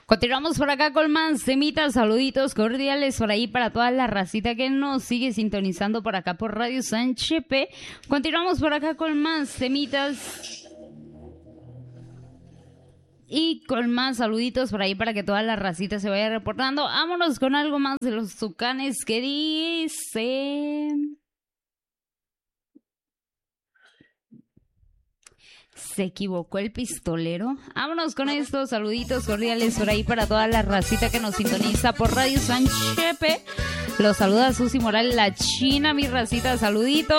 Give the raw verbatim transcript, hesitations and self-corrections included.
Continuamos por acá con más temitas, saluditos cordiales por ahí para toda la racita que nos sigue sintonizando por acá por Radio San Chepe. Continuamos por acá con más temitas y con más saluditos por ahí para que toda la racita se vaya reportando. Vámonos con algo más de los Tucanes que dice... Se equivocó el pistolero. Vámonos con estos saluditos cordiales por ahí para toda la racita que nos sintoniza por Radio San Chepe. Los saluda Susi Morales, la China, mi racita, saludito.